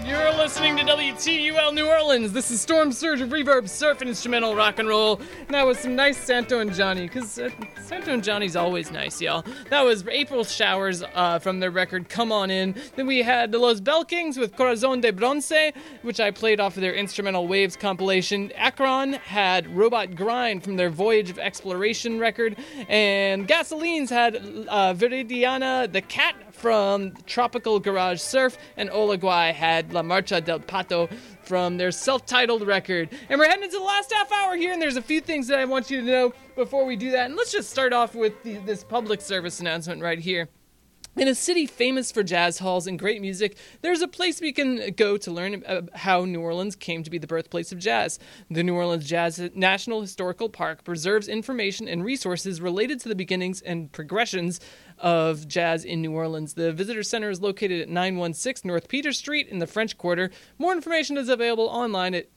You're listening to WTUL New Orleans. This is Storm Surge of Reverb, surf and instrumental rock and roll. Now with some nice Santo and Johnny, because Santo and Johnny's always nice, y'all. That was April Showers from their record Come On In. Then we had the Los Bell Kings with Corazon de Bronce, which I played off of their Instrumental Waves compilation. Akron had Robot Grind from their Voyage of Exploration record. And Gasolines had Viridiana the Cat from Tropical Garage Surf. And Olaguay had La Marcha del Pato from their self-titled record. And we're heading into the last half hour here, and there's a few things that I want you to know before we do that. And let's just start off with this public service announcement right here. In a city famous for jazz halls and great music, there's a place we can go to learn how New Orleans came to be the birthplace of jazz. The New Orleans Jazz National Historical Park preserves information and resources related to the beginnings and progressions of jazz in New Orleans. The Visitor Center is located at 916 North Peter Street in the French Quarter. More information is available online at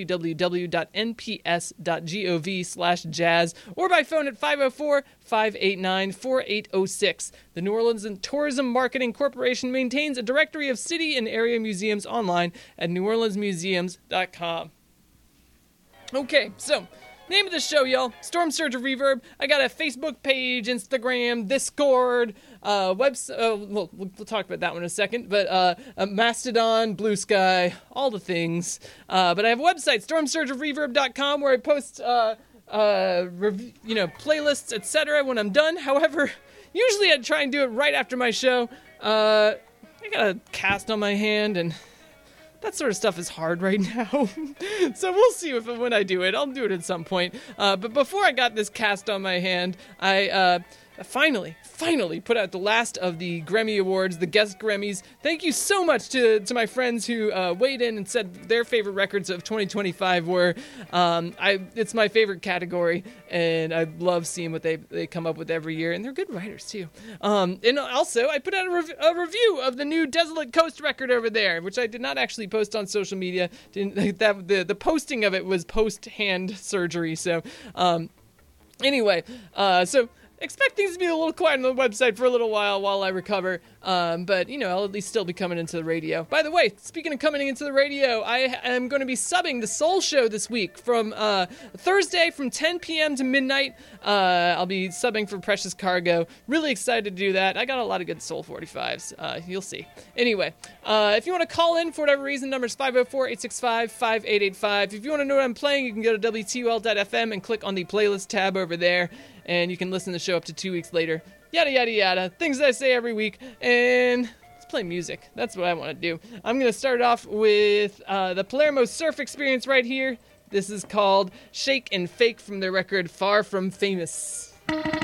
www.nps.gov/jazz or by phone at 504-589-4806. The New Orleans Tourism Marketing Corporation maintains a directory of city and area museums online at neworleansmuseums.com. Okay, so name of the show, y'all. Storm Surge of Reverb. I got a Facebook page, Instagram, Discord, website. We'll talk about that one in a second. But Mastodon, Blue Sky, all the things. But I have a website, stormsurgeofreverb.com, where I post playlists, etc. when I'm done. However, usually I try and do it right after my show. I got a cast on my hand, and that sort of stuff is hard right now. So we'll see when I do it. I'll do it at some point. But before I got this cast on my hand, I finally put out the last of the Grammy Awards, the guest Grammys. Thank you so much to my friends who weighed in and said their favorite records of 2025 were. It's my favorite category, and I love seeing what they come up with every year, and they're good writers too. And also, I put out a review of the new Desolate Coast record over there, which I did not actually post on social media. The posting of it was post-hand surgery, so anyway, so expect things to be a little quiet on the website for a little while I recover, but, I'll at least still be coming into the radio. By the way, speaking of coming into the radio, I am going to be subbing the Soul Show this week from Thursday from 10 p.m. to midnight. I'll be subbing for Precious Cargo. Really excited to do that. I got a lot of good Soul 45s. You'll see. Anyway, if you want to call in for whatever reason, number's 504-865-5885. If you want to know what I'm playing, you can go to WTUL.FM and click on the playlist tab over there, and you can listen to the show up to 2 weeks later. Yada, yada, yada. Things that I say every week. And let's play music. That's what I want to do. I'm going to start off with the Palermo Surf Experience right here. This is called Shake and Fake from their record Far From Famous.